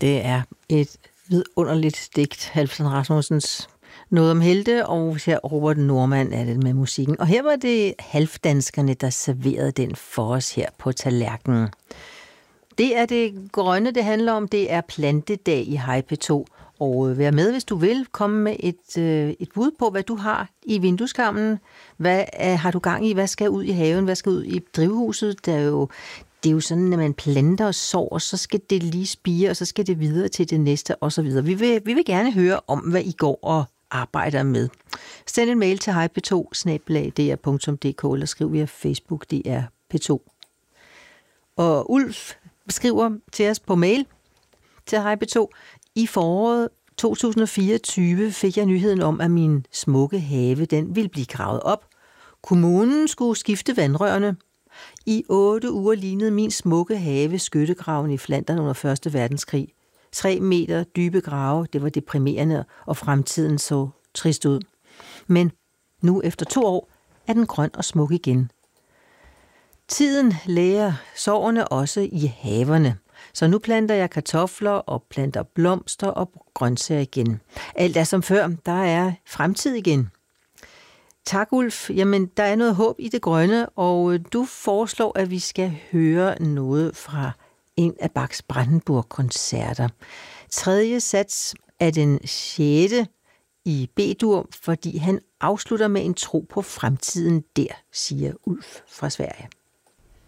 Det er et vidunderligt digt, Halfdan Rasmussens Noget om helte, og her Robert Normann er det med musikken. Og her var det halvdanskerne, der serverede den for os her på tallerkenen. Det er det grønne, det handler om. Det er plantedag i Hej P2. Og vær med, hvis du vil. Komme med et bud på, hvad du har i vindueskarmen. Hvad har du gang i? Hvad skal ud i haven? Hvad skal ud i drivhuset? Det er jo sådan, at man planter og sår, og så skal det lige spire, og så skal det videre til det næste, og så videre. Vi vil gerne høre om, hvad I går og arbejder med. Send en mail til hejp2@dr.dk eller skriv via Facebook, DR P2. Og Ulf skriver til os på mail til hejp2. I foråret 2024 fik jeg nyheden om, at min smukke have, den ville blive gravet op. Kommunen skulle skifte vandrørene. I 8 uger lignede min smukke have skyttegraven i Flandern under 1. verdenskrig. 3 meter dybe grave, det var deprimerende, og fremtiden så trist ud. Men nu efter 2 år er den grøn og smuk igen. Tiden læger sårene også i haverne. Så nu planter jeg kartofler og planter blomster og grøntsager igen. Alt er som før, der er fremtid igen. Tak, Ulf. Jamen, der er noget håb i det grønne, og du foreslår, at vi skal høre noget fra en af Bachs Brandenburg-koncerter. 3. sats er den 6. i B-dur, fordi han afslutter med en tro på fremtiden der, siger Ulf fra Sverige.